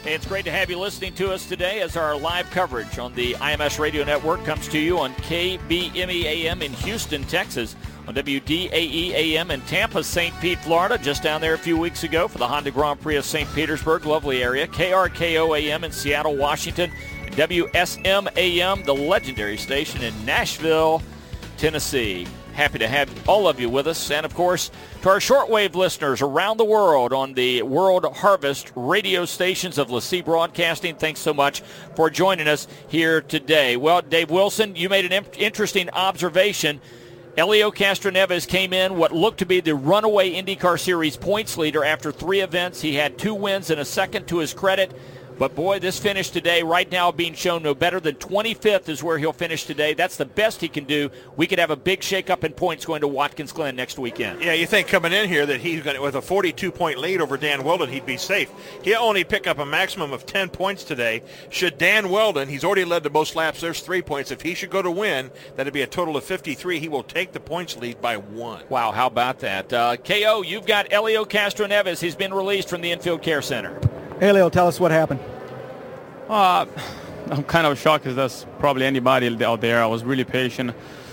Hey, it's great to have you listening to us today as our live coverage on the IMS Radio Network comes to you on KBME AM in Houston, Texas, on WDAE AM in Tampa, St. Pete, Florida, just down there a few weeks ago for the Honda Grand Prix of St. Petersburg, lovely area, KRKO AM in Seattle, Washington, and WSM AM, the legendary station in Nashville, Tennessee. Happy to have all of you with us. And, of course, to our shortwave listeners around the world on the World Harvest radio stations of LeSea Broadcasting, thanks so much for joining us here today. Well, Dave Wilson, you made an interesting observation. Helio Castroneves came in what looked to be the runaway IndyCar Series points leader after 3 events. He had 2 wins and a second to his credit. But, boy, this finish today, right now being shown no better than 25th is where he'll finish today. That's the best he can do. We could have a big shakeup in points going to Watkins Glen next weekend. Yeah, you think coming in here that he's going to, with a 42-point lead over Dan Weldon, he'd be safe. He'll only pick up a maximum of 10 points today. Should Dan Weldon, he's already led the most laps, there's 3 points. If he should go to win, that'd be a total of 53. He will take the points lead by 1. Wow, how about that? KO, you've got Helio Castroneves. He's been released from the Infield Care Center. Helio, tell us what happened. I'm kind of shocked as that's probably anybody out there. I was really patient.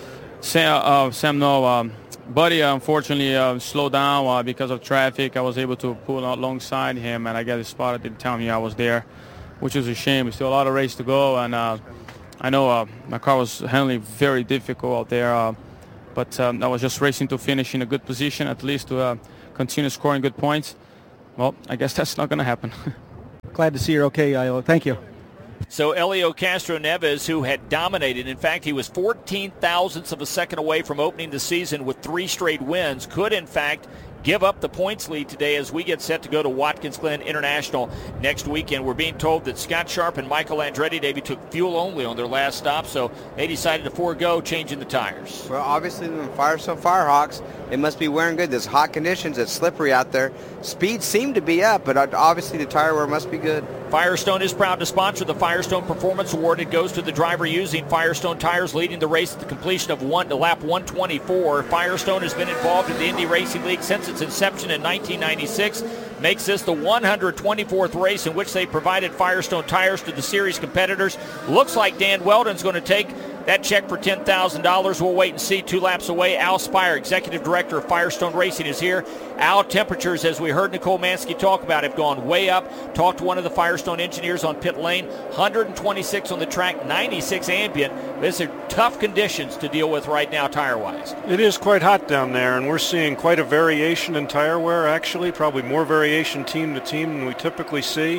Sam Buddy unfortunately slowed down because of traffic. I was able to pull out alongside him, and I got a spot. It didn't tell me I was there, which is a shame. There's still a lot of race to go, and I know my car was handling very difficult out there, but I was just racing to finish in a good position, at least to continue scoring good points. Well, I guess that's not going to happen. Glad to see you're okay, Helio. Thank you. So Helio Castroneves, who had dominated, in fact, he was 14 thousandths of a second away from opening the season with 3 straight wins, could, in fact, give up the points lead today as we get set to go to Watkins Glen International next weekend. We're being told that Scott Sharp and Michael Andretti, Davey, took fuel only on their last stop, so they decided to forego changing the tires. Well, obviously, when Firestone Firehawks, they must be wearing good. There's hot conditions. It's slippery out there. Speed seemed to be up, but obviously the tire wear must be good. Firestone is proud to sponsor the Firestone Performance Award. It goes to the driver using Firestone tires, leading the race at the completion of lap 124. Firestone has been involved in the Indy Racing League since its inception in 1996. Makes this the 124th race in which they provided Firestone tires to the series competitors. Looks like Dan Weldon's going to take that check for $10,000. We'll wait and see. 2 laps away. Al Spire, Executive Director of Firestone Racing, is here. Al, temperatures, as we heard Nicole Mansky talk about, have gone way up. Talked to one of the Firestone engineers on pit lane. 126 on the track, 96 ambient. These are tough conditions to deal with right now tire-wise. It is quite hot down there, and we're seeing quite a variation in tire wear, actually. Probably more variation team to team than we typically see.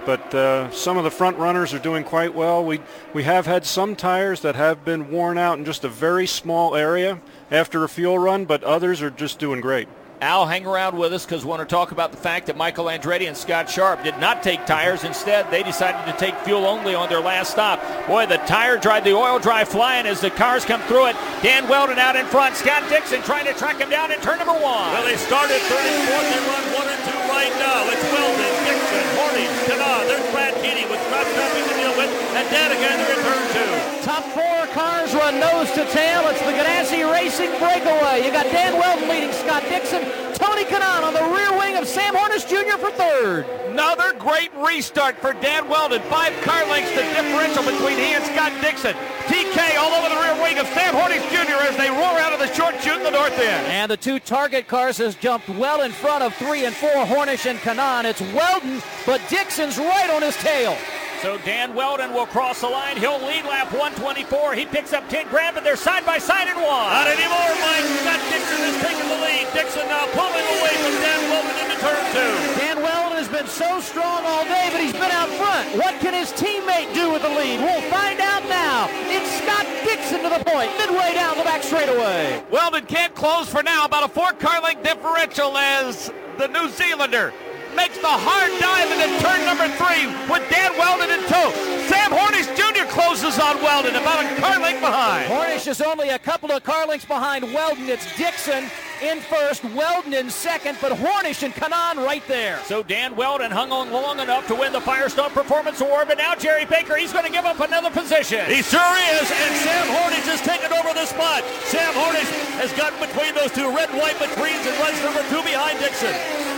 But some of the front runners are doing quite well. We have had some tires that have been worn out in just a very small area after a fuel run, but others are just doing great. Al, hang around with us because we want to talk about the fact that Michael Andretti and Scott Sharp did not take tires. Instead, they decided to take fuel only on their last stop. Boy, the oil dry flying as the cars come through it. Dan Weldon out in front. Scott Dixon trying to track him down in turn number 1. Well, they started 34th. They run 1 and 2 right now. It's Weldon, Dixon, Horning, Kanaan. There's Brad Keating with Scott Sharping to deal with. And Danigan in turn 2. Top 4 cars run nose to tail. It's the Ganassi Racing breakaway. You got Dan Weldon leading Scott Dixon. Tony Kanaan on the rear wing of Sam Hornish Jr. for 3rd. Another great restart for Dan Weldon. 5 car lengths the differential between he and Scott Dixon. TK all over the rear wing of Sam Hornish Jr. as they roar out of the short chute in the north end. And the 2 target cars has jumped well in front of 3 and 4, Hornish and Kanaan. It's Weldon, but Dixon's right on his tail. So Dan Weldon will cross the line. He'll lead lap 124. He picks up 10 grand, but they're side by side in 1. Not anymore, Mike. Scott Dixon has taken the lead. Dixon now pulling away from Dan Weldon into turn 2. Dan Weldon has been so strong all day, but he's been out front. What can his teammate do with the lead? We'll find out now. It's Scott Dixon to the point, midway down the back straightaway. Weldon can't close for now. About a 4-car length differential as the New Zealander makes the hard dive into turn number 3 with Dan Weldon in tow. Sam Hornish Jr. closes on Weldon, about a car length behind. Hornish is only a couple of car lengths behind Weldon. It's Dixon in first, Weldon in second, but Hornish and Kanaan right there. So Dan Weldon hung on long enough to win the Firestone Performance Award, but now Jerry Baker, he's going to give up another position. He sure is, and Sam Hornish has taken over the spot. Sam Hornish has gotten between those 2 red and white McQueens and runs number 2 behind Dixon.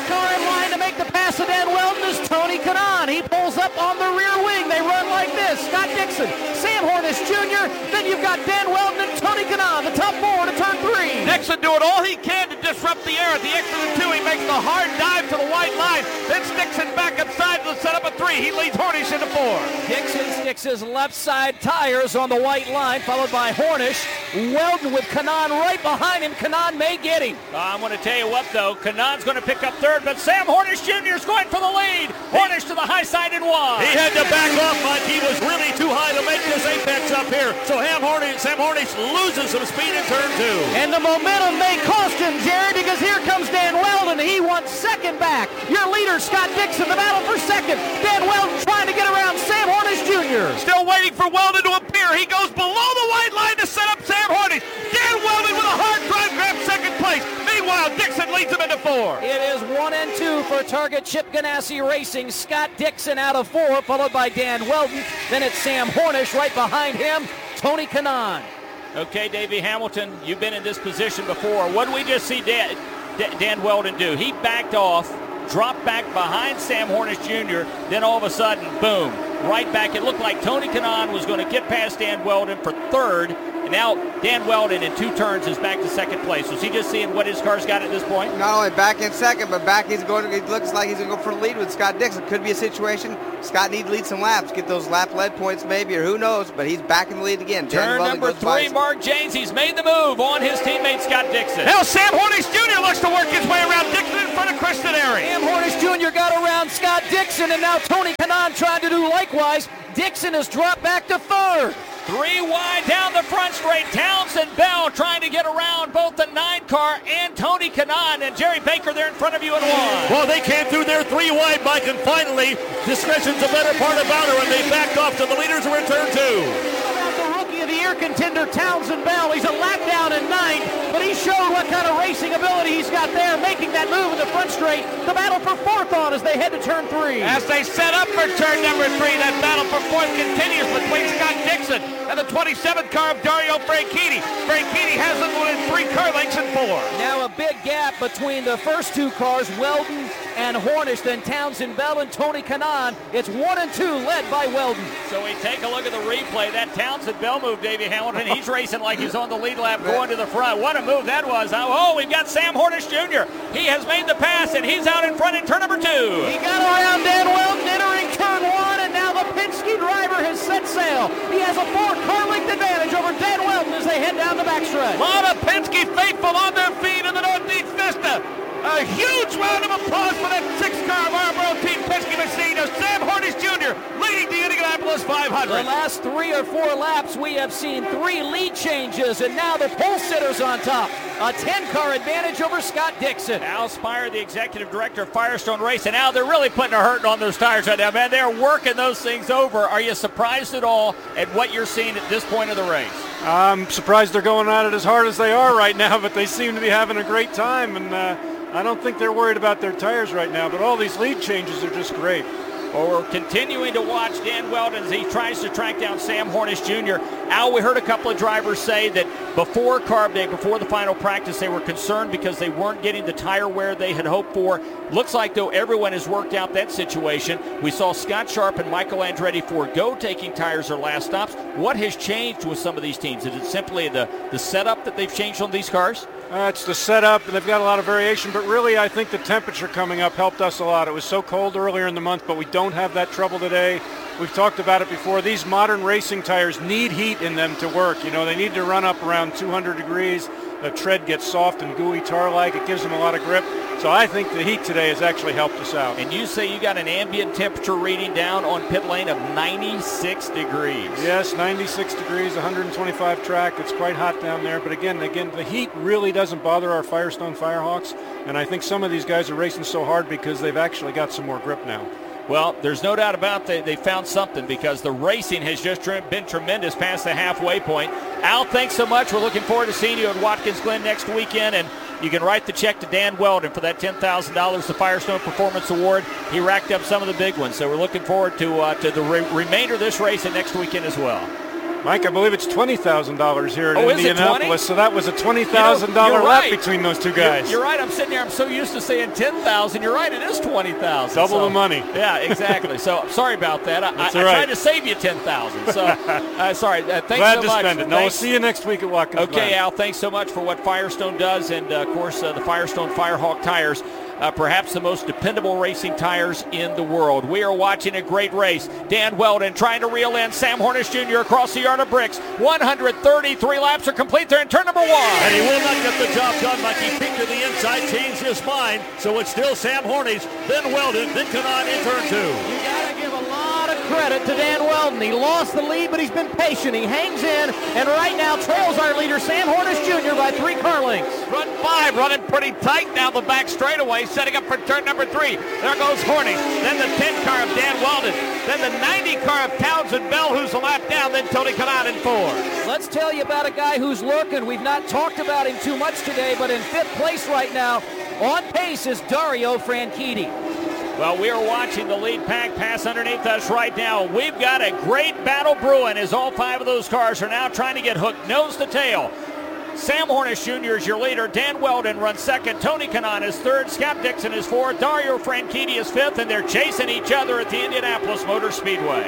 car in line to make the pass to Dan Weldon is Tony Kanaan. He pulls up on the rear wing. They run like this. Scott Dixon, Sam Hornish Jr., then you've got Dan Weldon and Tony Kanaan, the top four to turn 3. Dixon doing all he can to disrupt the air. At the exit of 2, he makes the hard dive to the white line. Then Dixon back inside to set up a 3. He leads Hornish into 4. Dixon sticks his left side tires on the white line, followed by Hornish. Weldon with Kanaan right behind him. Kanaan may get him. I'm going to tell you what, though. Kanaan's going to pick up third, but Sam Hornish Jr. is going for the lead. Hornish to the high side in 1. He had to back off, Mike. He was really too high to make this apex up here. So Sam Hornish loses some speed in turn 2. And the momentum may cost him, Jerry, because here comes Dan Weldon. He wants second back. Your leader, Scott Dixon, the battle for second. Dan Weldon trying to get around Sam Hornish Jr. Still waiting for Weldon to appear. He goes below the white line to set up Sam Hornish. Dan Weldon with a hard drive grabs second place. Meanwhile, Dixon leads him into 4. It is 1 and 2 for Target Chip Ganassi Racing. Scott Dixon out of 4, followed by Dan Weldon. Then it's Sam Hornish right behind him, Tony Kanaan. Okay, Davey Hamilton, you've been in this position before. What did we just see Dan Weldon do? He backed off, dropped back behind Sam Hornish Jr., then all of a sudden, boom, right back. It looked like Tony Kanaan was going to get past Dan Weldon for third, and now Dan Weldon in 2 turns is back to second place. Was he just seeing what his car's got at this point? Not only back in second, but back it looks like he's going to go for the lead with Scott Dixon. Could be a situation Scott needs to lead some laps, get those lap lead points maybe, or who knows, but he's back in the lead again. Turn number 3, Mark James. He's made the move on his teammate Scott Dixon. Now Sam Hornish Jr. looks to work his way around Dixon in front of Kristen Airy. Sam Hornish Jr. got around Scott Dixon, and now Tony Kanaan trying to do likewise. Dixon has dropped back to 3rd. 3 wide down the front straight. Townsend Bell trying to get around both the 9 car and Tony Kanaan, and Jerry Baker there in front of you in 1. Well, they came through there 3 wide, Mike, and finally, discretion's a better part of valor, and they backed off to the leaders who return 2. Of the year contender Townsend Bell. He's a lap down in 9th, but he showed what kind of racing ability he's got there, making that move in the front straight. The battle for 4th on as they head to turn 3. As they set up for turn number 3, that battle for 4th continues between Scott Dixon and the 27th car of Dario Franchitti. Franchitti has them within 3 car lengths in 4. Now a big gap between the first 2 cars, Weldon and Hornish, then Townsend Bell and Tony Kanaan. It's 1 and 2 led by Weldon. So we take a look at the replay. That Townsend Bell move, Davey Hamilton. He's racing like he's on the lead lap going to the front. What a move that was. Oh, we've got Sam Hornish Jr. He has made the pass, and he's out in front in turn number 2. He got around Dan Weldon entering turn 1, and now the Penske driver has set sail. He has a 4-car length advantage over Dan Weldon as they head down the backstretch. A lot of Penske faithful on their feet in the Northeast Vista. A huge round of applause for that 6-car Marlboro Team Penske machine of Sam Hornish Jr. leading the Indianapolis 500. The last 3 or 4 laps, we have seen 3 lead changes, and now the pole sitter's on top. A 10-car advantage over Scott Dixon. Al Spire, the executive director of Firestone Racing. Now they're really putting a hurting on those tires right now, man. They're working those things over. Are you surprised at all at what you're seeing at this point of the race? I'm surprised they're going at it as hard as they are right now, but they seem to be having a great time, and I don't think they're worried about their tires right now, but all these lead changes are just great. Well, we're continuing to watch Dan Weldon as he tries to track down Sam Hornish Jr. Al, we heard a couple of drivers say that before Carb Day, before the final practice, they were concerned because they weren't getting the tire wear they had hoped for. Looks like, though, everyone has worked out that situation. We saw Scott Sharp and Michael Andretti forego taking tires their last stops. What has changed with some of these teams? Is it simply the setup that they've changed on these cars? It's the setup, and they've got a lot of variation, but really I think the temperature coming up helped us a lot. It was so cold earlier in the month, but we don't have that trouble today. We've talked about it before. These modern racing tires need heat in them to work. You know, they need to run up around 200 degrees. The tread gets soft and gooey tar-like. It gives them a lot of grip. So I think the heat today has actually helped us out. And you say you got an ambient temperature reading down on pit lane of 96 degrees. Yes, 96 degrees, 125 track. It's quite hot down there. But again, the heat really doesn't bother our Firestone Firehawks. And I think some of these guys are racing so hard because they've actually got some more grip now. Well, there's no doubt about they found something because the racing has just been tremendous past the halfway point. Al, thanks so much. We're looking forward to seeing you at Watkins Glen next weekend, and you can write the check to Dan Weldon for that $10,000, the Firestone Performance Award. He racked up some of the big ones, so we're looking forward to the remainder of this race and next weekend as well. Mike, I believe it's $20,000 here in is it Indianapolis, 20? so that was a $20,000 lap between those two guys. You're right. I'm sitting there. I'm so used to saying 10,000. You're right. It is 20,000. Double the money. Yeah, exactly. So sorry about that. I tried to save you 10,000. So sorry. Thanks Glad so to much. spend it. No, we'll see you next week at Watkins Glen. Okay, Al. Thanks so much for what Firestone does, and of course the Firestone Firehawk tires. Perhaps the most dependable racing tires in the world. We are watching a great race. Dan Wheldon trying to reel in Sam Hornish Jr. across the yard of bricks. 133 laps are complete. They're in turn number 1. And he will not get the job done. Like he peeked to the inside, changed his mind. So it's still Sam Hornish, then Wheldon, then Kanaan in turn 2. You got to give a lot of credit to Dan Wheldon. He lost the lead, but he's been patient. He hangs in, and right now trails our leader, Sam Hornish Jr., by 3 car lengths. Front 5 running pretty tight down the back straightaway, setting up for turn number 3. There goes Hornish. Then the 10 car of Dan Wheldon. Then the 90 car of Townsend Bell, who's a lap down. Then Tony Kanaan in 4. Let's tell you about a guy who's lurking. We've not talked about him too much today, but in 5th place right now, on pace is Dario Franchitti. Well, we are watching the lead pack pass underneath us right now. We've got a great battle brewing as all 5 of those cars are now trying to get hooked nose to tail. Sam Hornish Jr. is your leader. Dan Wheldon runs 2nd. Tony Kanaan is 3rd. Scott Dixon is 4th. Dario Franchitti is 5th, and they're chasing each other at the Indianapolis Motor Speedway.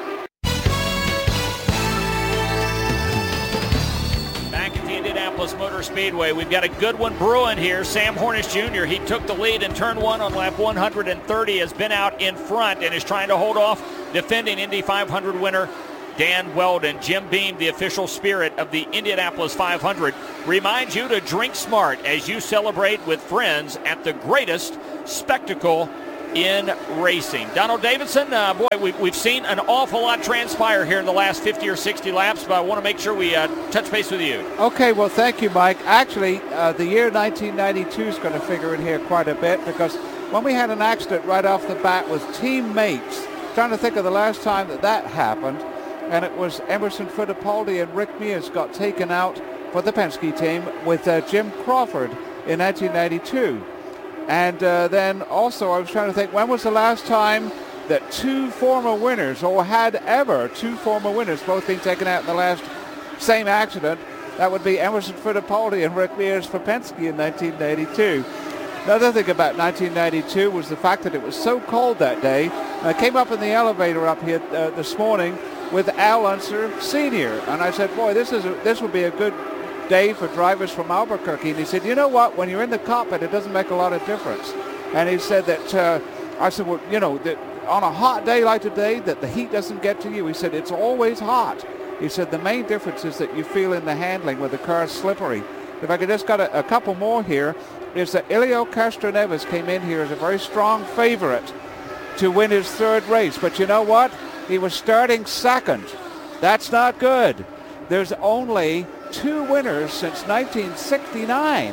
Back at the Indianapolis Motor Speedway, we've got a good one brewing here. Sam Hornish Jr., he took the lead in turn 1 on lap 130, has been out in front and is trying to hold off defending Indy 500 winner Dan Wheldon. Jim Beam, the official spirit of the Indianapolis 500, reminds you to drink smart as you celebrate with friends at the greatest spectacle in racing. Donald Davidson, we've seen an awful lot transpire here in the last 50 or 60 laps, but I want to make sure we touch base with you. Okay, well, thank you, Mike. Actually, the year 1992 is going to figure in here quite a bit, because when we had an accident right off the bat with teammates, trying to think of the last time that happened, and it was Emerson Fittipaldi and Rick Mears got taken out for the Penske team with Jim Crawford in 1992. And then also I was trying to think, when was the last time that 2 former winners, or had ever 2 former winners, both being taken out in the last same accident? That would be Emerson Fittipaldi and Rick Mears for Penske in 1982. Another thing about 1992 was the fact that it was so cold that day. I came up in the elevator up here this morning with Al Unser Sr. And I said, boy, this would be a good day for drivers from Albuquerque. And he said, you know what, when you're in the cockpit, it doesn't make a lot of difference. And he said that, I said, well, you know, that on a hot day like today, that the heat doesn't get to you. He said, it's always hot. He said, the main difference is that you feel in the handling where the car's slippery. If I could just got a couple more here, is that Helio Castroneves came in here as a very strong favorite to win his 3rd race. But you know what? He was starting 2nd. That's not good. There's only 2 winners since 1969.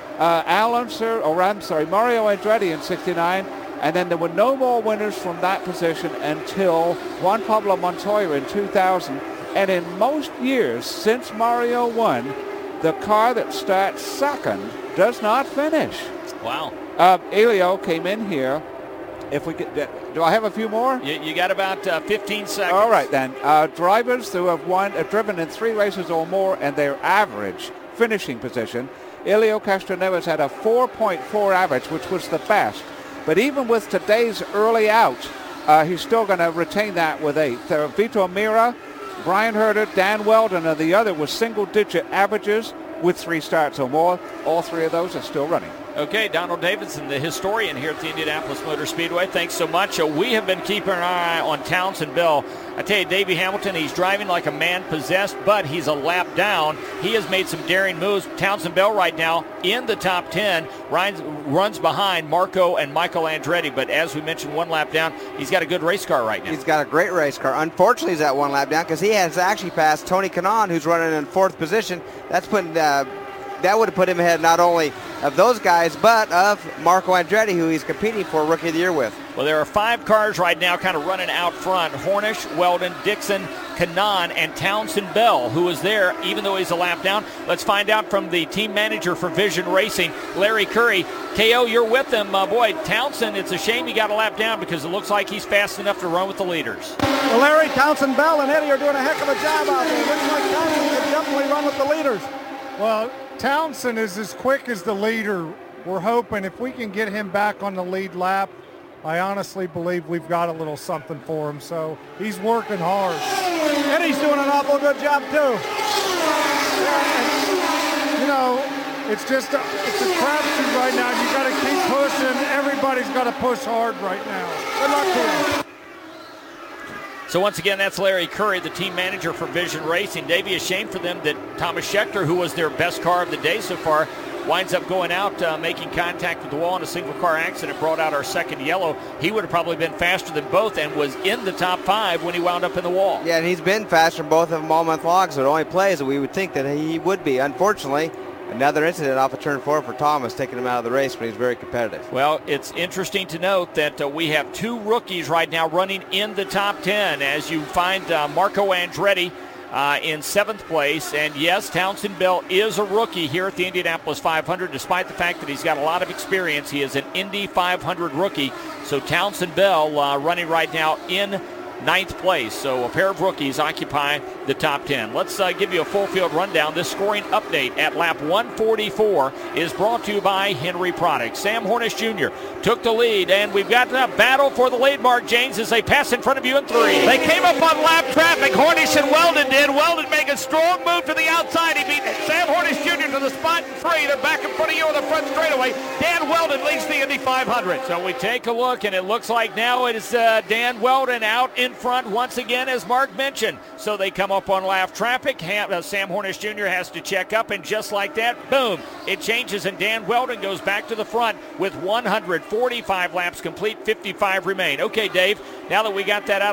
Mario Andretti in 69, and then there were no more winners from that position until Juan Pablo Montoya in 2000. And in most years since Mario won, the car that starts 2nd does not finish. Wow. Helio came in here. If we could, do I have a few more? You got about 15 seconds. All right, then. Drivers who have driven in 3 races or more and their average finishing position, Helio Castroneves had a 4.4 average, which was the best. But even with today's early out, he's still going to retain that with 8. Vitor Meira, Brian Herter, Dan Wheldon, and the other with single-digit averages with 3 starts or more. All 3 of those are still running. Okay, Donald Davidson, the historian here at the Indianapolis Motor Speedway. Thanks so much. We have been keeping an eye on Townsend Bell. I tell you, Davey Hamilton, he's driving like a man possessed, but he's a lap down. He has made some daring moves. Townsend Bell right now in the top 10, runs behind Marco and Michael Andretti, but as we mentioned, 1 lap down. He's got a good race car right now. He's got a great race car. Unfortunately, he's at 1 lap down because he has actually passed Tony Kanaan, who's running in 4th position. That's putting that would have put him ahead not only of those guys, but of Marco Andretti, who he's competing for Rookie of the Year with. Well, there are 5 cars right now kind of running out front. Hornish, Weldon, Dixon, Kanaan, and Townsend Bell, who is there even though he's a lap down. Let's find out from the team manager for Vision Racing, Larry Curry. KO, you're with them. Boy, Townsend, it's a shame he got a lap down because it looks like he's fast enough to run with the leaders. Well, Larry, Townsend Bell and Eddie are doing a heck of a job out there. Looks like Townsend could definitely run with the leaders. Well, Townsend is as quick as the leader. We're hoping if we can get him back on the lead lap, I honestly believe we've got a little something for him. So he's working hard. Eddie's doing an awful good job, too. You know, it's a crapshoot right now. You got to keep pushing. Everybody's got to push hard right now. Good luck to him. So once again, that's Larry Curry, the team manager for Vision Racing. Davey, a shame for them that Thomas Scheckter, who was their best car of the day so far, winds up going out, making contact with the wall in a single-car accident, brought out our second yellow. He would have probably been faster than both and was in the top 5 when he wound up in the wall. Yeah, and he's been faster than both of them all month long, so it only plays that we would think that he would be. Unfortunately, another incident off of turn 4 for Thomas, taking him out of the race, but he's very competitive. Well, it's interesting to note that we have 2 rookies right now running in the top 10 as you find Marco Andretti in 7th place. And yes, Townsend Bell is a rookie here at the Indianapolis 500, despite the fact that he's got a lot of experience. He is an Indy 500 rookie. So Townsend Bell running right now in 9th place. So a pair of rookies occupy the top 10. Let's give you a full field rundown. This scoring update at lap 144 is brought to you by Henry Products. Sam Hornish Jr. took the lead, and we've got a battle for the lead, Mark James, as they pass in front of you in 3. They came up on lap traffic. Hornish and Weldon did. Weldon make a strong move to the outside. He beat Sam Hornish Jr. to the spot in 3. They're back in front of you on the front straightaway. Dan Weldon leads the Indy 500. So we take a look, and it looks like now it is Dan Weldon out in front once again, as Mark mentioned. So they come up on lap traffic. Sam Hornish Jr. has to check up, and just like that, boom, it changes, and Dan Weldon goes back to the front with 145 laps complete, 55 remain. Okay, Dave, now that we got that out